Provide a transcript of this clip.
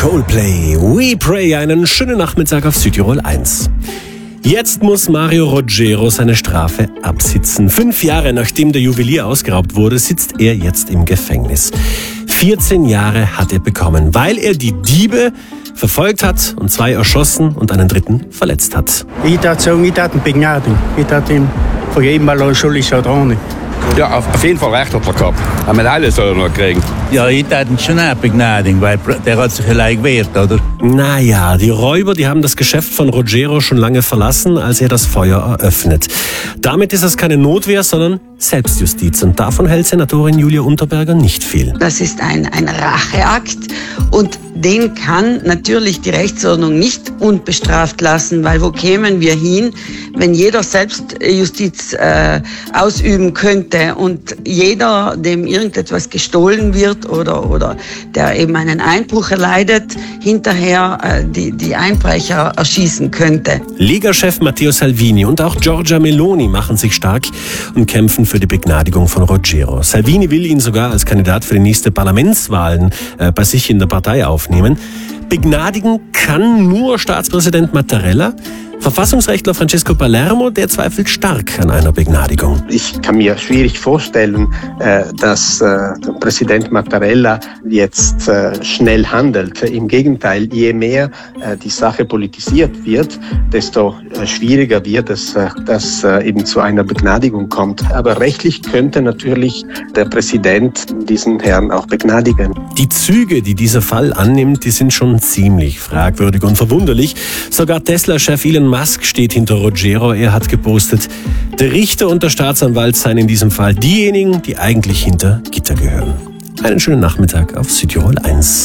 Coldplay, We Pray, einen schönen Nachmittag auf Südtirol 1. Jetzt muss Mario Rogero seine Strafe absitzen. 5 Jahre nachdem der Juwelier ausgeraubt wurde, sitzt er jetzt im Gefängnis. 14 Jahre hat er bekommen, weil er die Diebe verfolgt hat und 2 erschossen und einen 3. verletzt hat. Ich darf sagen, ich darf ihn begnadigen. Ich darf ihm vergeben, weil er schuldig ist dran. Ja, auf jeden Fall recht hat er gehabt. Eine Medaille soll er noch kriegen. Ja, ich darf ihn schon auch begnadigen, weil der hat sich allein gewehrt, oder? Naja, die Räuber, die haben das Geschäft von Rogero schon lange verlassen, als er das Feuer eröffnet. Damit ist es keine Notwehr, sondern Selbstjustiz. Und davon hält Senatorin Julia Unterberger nicht viel. Das ist ein Racheakt und den kann natürlich die Rechtsordnung nicht unbestraft lassen, weil wo kämen wir hin, wenn jeder Selbstjustiz ausüben könnte und jeder, dem irgendetwas gestohlen wird oder der eben einen Einbruch erleidet, hinterher die Einbrecher erschießen könnte. Lega-Chef Matteo Salvini und auch Giorgia Meloni machen sich stark und kämpfen für die Begnadigung von Rogero. Salvini will ihn sogar als Kandidat für die nächste Parlamentswahlen bei sich in der Partei aufnehmen. Begnadigen kann nur Staatspräsident Mattarella. Verfassungsrechtler Francesco Palermo, der zweifelt stark an einer Begnadigung. Ich kann mir schwierig vorstellen, dass Präsident Mattarella jetzt schnell handelt. Im Gegenteil, je mehr die Sache politisiert wird, desto schwieriger wird es, dass eben zu einer Begnadigung kommt. Aber rechtlich könnte natürlich der Präsident diesen Herrn auch begnadigen. Die Züge, die dieser Fall annimmt, die sind schon ziemlich fragwürdig und verwunderlich. Sogar Tesla-Chef Elon Musk steht hinter Rogero. Er hat gepostet, der Richter und der Staatsanwalt seien in diesem Fall diejenigen, die eigentlich hinter Gitter gehören. Einen schönen Nachmittag auf Südtirol 1.